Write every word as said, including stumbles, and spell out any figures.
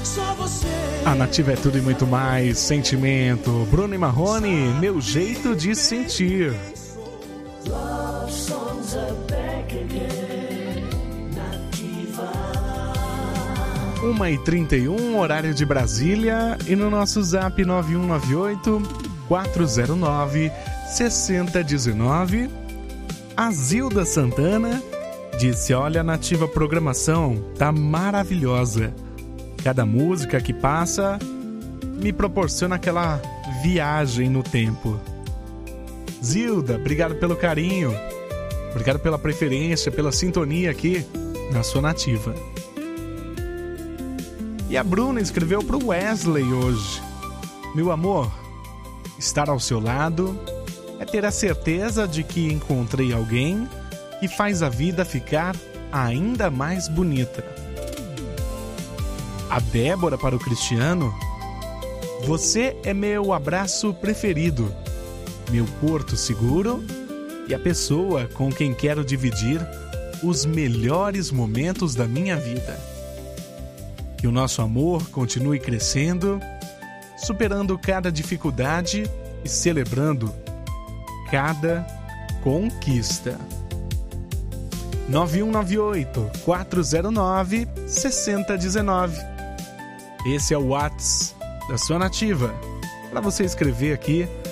Só você. A Nativa é tudo e muito mais. Sentimento. Bruno e Marrone, meu jeito de sentir. Love songs are back again. Nativa. uma e trinta e um, horário de Brasília. E no nosso zap nove um nove oito, quatro zero nove, seis zero um nove. A Zilda Santana disse: olha, Nativa, programação tá maravilhosa. Cada música que passa me proporciona aquela viagem no tempo. Zilda, obrigado pelo carinho. Obrigado pela preferência, pela sintonia aqui na sua Nativa. E a Bruna escreveu pro Wesley hoje: meu amor, estar ao seu lado é ter a certeza de que encontrei alguém que faz a vida ficar ainda mais bonita. A Débora para o Cristiano: você é meu abraço preferido, meu porto seguro e a pessoa com quem quero dividir os melhores momentos da minha vida. Que o nosso amor continue crescendo, superando cada dificuldade e celebrando cada conquista. nove um nove oito, quatro zero nove, seis zero um nove. Esse é o WhatsApp da sua Nativa, para você escrever aqui